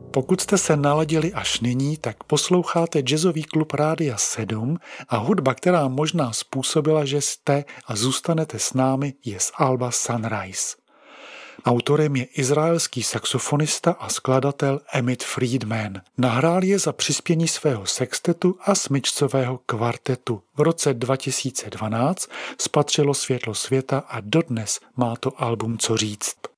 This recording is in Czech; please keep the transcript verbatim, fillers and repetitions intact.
Pokud jste se naladili až nyní, tak posloucháte Jazzový klub Rádia sedm a hudba, která možná způsobila, že jste a zůstanete s námi, je z alba Sunrise. Autorem je izraelský saxofonista a skladatel Emit Friedman. Nahrál je za přispění svého sextetu a smyčcového kvartetu. V roce dva tisíce dvanáct spatřilo světlo světa a dodnes má to album co říct.